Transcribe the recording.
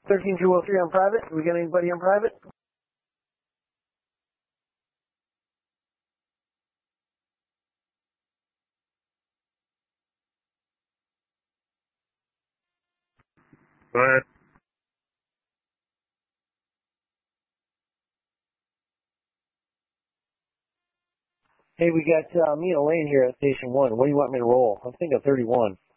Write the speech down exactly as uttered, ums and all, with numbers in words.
thirteen two oh three on private. We got anybody on private? Go ahead. Hey, we got uh, me and Elaine here at Station one. What do you want me to roll? I'm thinking thirty-one.